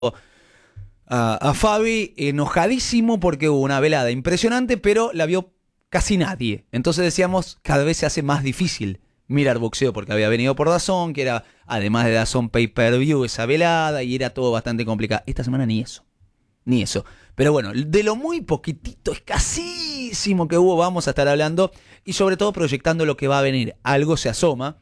a Fabi enojadísimo porque hubo una velada impresionante, pero la vio casi nadie. Entonces decíamos, cada vez se hace más difícil mirar boxeo porque había venido por DAZN, que era, además de DAZN Pay-Per-View, esa velada, y era todo bastante complicado. Esta semana ni eso. Pero bueno, de lo muy poquitito, escasísimo que hubo, vamos a estar hablando y sobre todo proyectando lo que va a venir. Algo se asoma,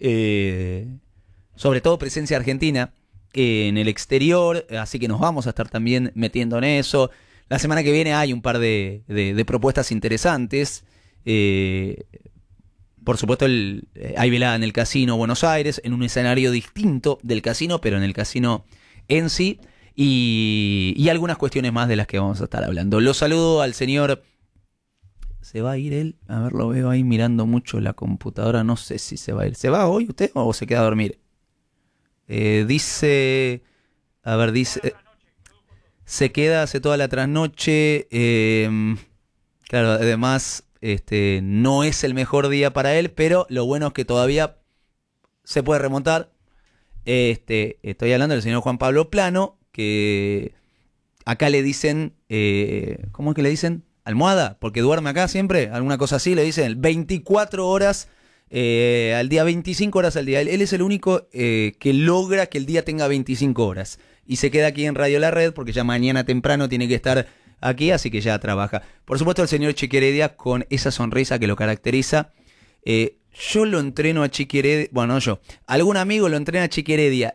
sobre todo presencia argentina en el exterior, así que nos vamos a estar también metiendo en eso. La semana que viene hay un par de propuestas interesantes. Por supuesto, hay velada en el Casino Buenos Aires, en un escenario distinto del casino, pero en el casino en sí. Y algunas cuestiones más de las que vamos a estar hablando. Lo saludo al señor... ¿Se va a ir él? A ver, lo veo ahí mirando mucho la computadora. No sé si se va a ir. ¿Se va hoy usted o se queda a dormir? Dice... A ver, dice... se queda, hace toda la trasnoche. Claro, además, no es el mejor día para él, pero lo bueno es que todavía se puede remontar. Estoy hablando del señor Juan Pablo Plano, que acá le dicen, ¿cómo es que le dicen? Almohada, porque duerme acá siempre, alguna cosa así, le dicen 24 horas al día, 25 horas al día. Él es el único que logra que el día tenga 25 horas. Y se queda aquí en Radio La Red, porque ya mañana temprano tiene que estar aquí, así que ya trabaja. Por supuesto, el señor Chiqui Heredia, con esa sonrisa que lo caracteriza. Yo lo entreno a Chiqui Heredia, bueno, no yo, algún amigo lo entrena a Chiqui Heredia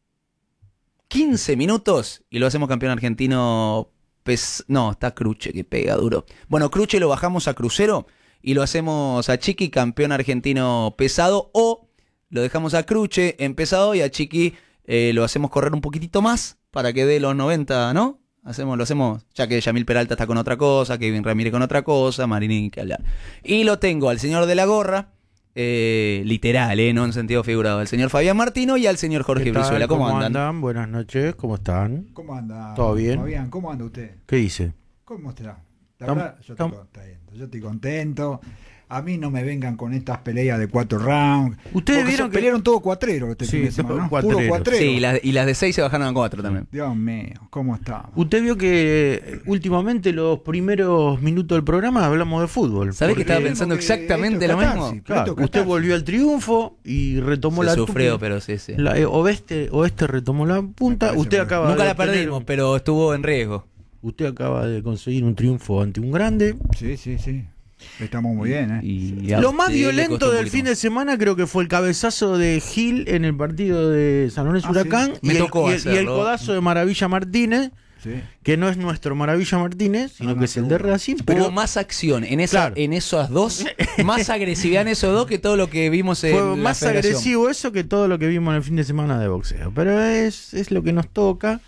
15 minutos y lo hacemos campeón argentino. No, está Cruche que pega duro. Bueno, Cruche lo bajamos a crucero y lo hacemos a Chiqui campeón argentino pesado, o lo dejamos a Cruche en pesado y a Chiqui lo hacemos correr un poquitito más para que dé los 90, ¿no? Lo hacemos, ya que Yamil Peralta está con otra cosa, Kevin Ramírez con otra cosa, Marini que hablar. Y lo tengo al señor de la gorra, literal, no en sentido figurado, al señor Fabián Martino y al señor Jorge Brizuela. ¿Cómo andan? Buenas noches, ¿cómo están? ¿Cómo anda? ¿Todo bien? Fabián, ¿cómo anda usted? ¿Qué dice? ¿Cómo está? La verdad, yo estoy contento. A mí no me vengan con estas peleas de 4 rounds. Ustedes vieron que pelearon todo cuatrero este fin de semana, ¿no? Puro cuatrero. Sí, y las de 6 se bajaron a 4 también. Dios mío, ¿cómo está? Usted vio que últimamente los primeros minutos del programa hablamos de fútbol. ¿Sabés que estaba pensando exactamente lo mismo? Claro, usted volvió al triunfo y retomó la punta. Sufrió, pero sí. Oeste retomó la punta. Usted acaba Nunca de la perdimos, pero estuvo en riesgo. Usted acaba de conseguir un triunfo ante un grande. Sí. Estamos muy bien, Lo más violento del fin de semana creo que fue el cabezazo de Gil en el partido de San Lorenzo Huracán, sí. y el codazo de Maravilla Martínez, que no es nuestro Maravilla Martínez, sino que es el de Racing. Pero hubo más acción en esas dos, más agresividad en esos dos que todo lo que vimos en fue la más federación. Agresivo eso que todo lo que vimos en el fin de semana de boxeo. Pero es lo que nos toca.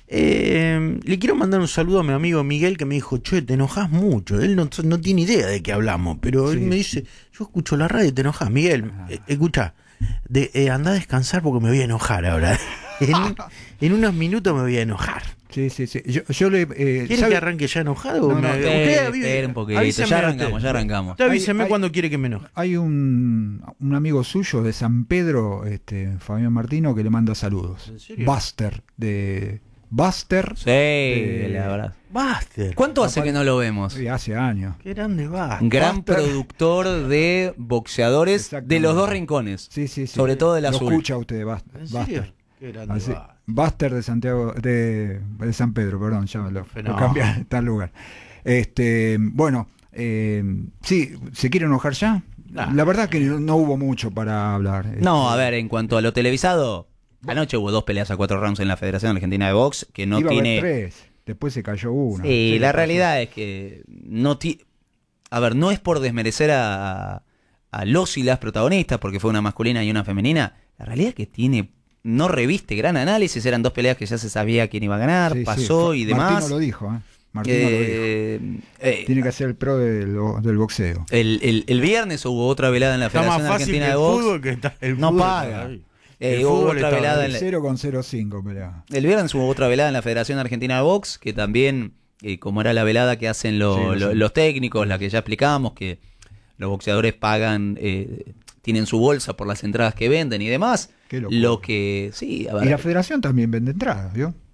Le quiero mandar un saludo a mi amigo Miguel, que me dijo: che, te enojas mucho. Él no tiene idea de qué hablamos, pero él me dice: yo escucho la radio y te enojas. Miguel, escucha, anda a descansar porque me voy a enojar ahora. En unos minutos me voy a enojar. Sí. Yo le, ¿Quiere que arranque ya enojado? Espera un poquito, ya arrancamos. Usted avíseme cuando quiere que me enoje. Hay un amigo suyo de San Pedro, Fabián Martino, que le manda saludos. ¿En serio? Buster. Sí, la verdad. Buster. ¿Cuánto hace que no lo vemos? Sí, hace años. Qué grande Buster. Gran productor de boxeadores de los dos rincones. Sí. Sobre todo del azul. Lo escucha usted, ¿En serio? Buster. Qué grande Buster. Buster de Santiago, de San Pedro, perdón, ya lo cambié a tal lugar. Bueno, sí, ¿se quiere enojar ya? Nah. La verdad que no hubo mucho para hablar. No, a ver, en cuanto a lo televisado, anoche hubo 2 peleas a 4 rounds en la Federación Argentina de Box, que no iba tiene... a haber 3, después se cayó una. Sí, la realidad es que a ver, no es por desmerecer a los y las protagonistas, porque fue una masculina y una femenina. La realidad es que no reviste gran análisis, eran 2 peleas que ya se sabía quién iba a ganar, pasó y demás. Martino lo dijo, tiene que ser el pro del boxeo. El viernes hubo otra velada en la Federación Argentina de Box. No paga. Hubo otra velada en 0,05 pelea. El viernes hubo otra velada en la Federación Argentina de Box, que también, como era la velada que hacen los técnicos, la que ya explicamos, que los boxeadores pagan, tienen su bolsa por las entradas que venden y demás. Qué locura. Lo que, sí, a ver. Y la Federación también vende entradas, ¿vio?